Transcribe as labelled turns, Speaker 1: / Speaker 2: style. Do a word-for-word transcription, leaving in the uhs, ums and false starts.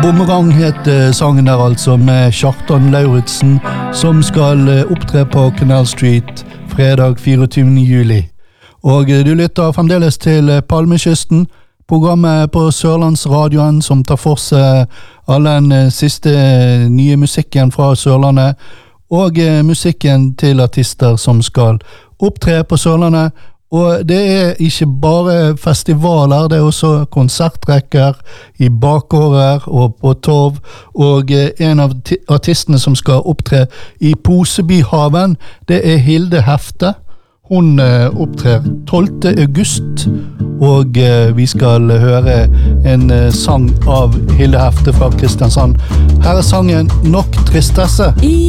Speaker 1: Bumerang heter sangen der altså, med Kjartan Lauritsen, som skal opptre på Canal Street fredag fireogtyvende juli. Og du lytter fremdeles til Palmekysten, programmet på Sørlandsradioen som tar for seg all den siste nye musikken fra Sørlandet, og musikken til artister som skal opptre på Sørlandet. Og det er ikke bare festivaler, det er også konsertrekker i bakgårder og på torv, og en av artistene som skal opptre i Posebyhaven, det er Hilde Hefte. Hun opptrer tolvte august, og vi skal høre en sang av Hilde Hefte fra Kristiansand. Her er sangen Nok Tristesse.